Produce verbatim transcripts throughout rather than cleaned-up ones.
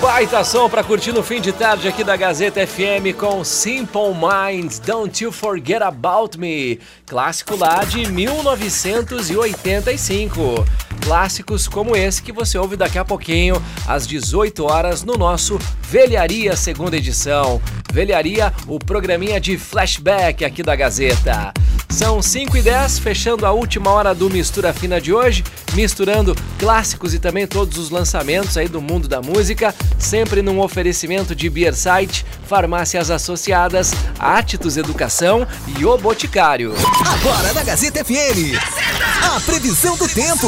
Baita som pra curtir no fim de tarde aqui da Gazeta F M com Simple Minds, Don't You Forget About Me, clássico lá de mil novecentos e oitenta e cinco. Clássicos como esse que você ouve daqui a pouquinho, às dezoito horas, no nosso Velharia segunda edição. Velharia, o programinha de flashback aqui da Gazeta. São cinco e dez, fechando a última hora do Mistura Fina de hoje, misturando clássicos e também todos os lançamentos aí do mundo da música, sempre num oferecimento de Beersite, Farmácias Associadas, Atitus Educação e O Boticário. Agora na Gazeta F M, a previsão do tempo.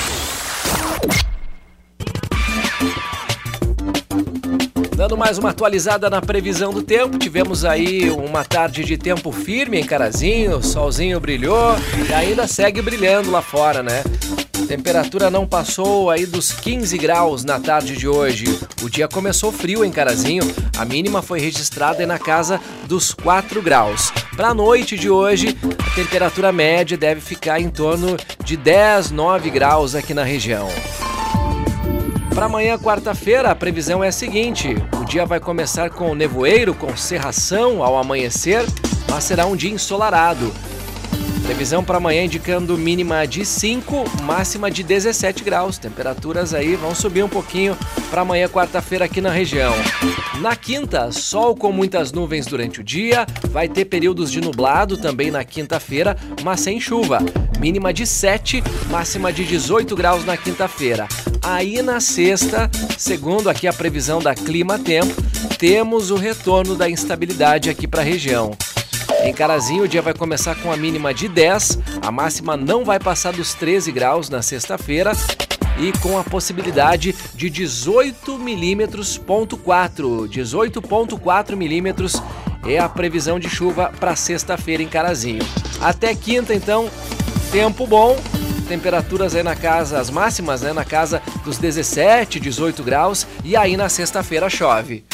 Dando mais uma atualizada na previsão do tempo, tivemos aí uma tarde de tempo firme em Carazinho, o solzinho brilhou e ainda segue brilhando lá fora, né? A temperatura não passou aí dos quinze graus na tarde de hoje. O dia começou frio em Carazinho, a mínima foi registrada na casa dos quatro graus. Para a noite de hoje, a temperatura média deve ficar em torno de dez, nove graus aqui na região. Para amanhã, quarta-feira, a previsão é a seguinte: o dia vai começar com nevoeiro, com cerração ao amanhecer, mas será um dia ensolarado. Previsão para amanhã indicando mínima de cinco, máxima de dezessete graus. Temperaturas aí vão subir um pouquinho para amanhã, quarta-feira, aqui na região. Na quinta, sol com muitas nuvens durante o dia, vai ter períodos de nublado também na quinta-feira, mas sem chuva. Mínima de sete, máxima de dezoito graus na quinta-feira. Aí na sexta, segundo aqui a previsão da Clima Tempo, temos o retorno da instabilidade aqui para a região. Em Carazinho, o dia vai começar com a mínima de dez, a máxima não vai passar dos treze graus na sexta-feira e com a possibilidade de dezoito milímetros ponto quatro. dezoito ponto quatro milímetros é a previsão de chuva para sexta-feira em Carazinho. Até quinta, então, tempo bom. Temperaturas aí na casa, as máximas, né, na casa dos dezessete, dezoito graus, e aí na sexta-feira chove.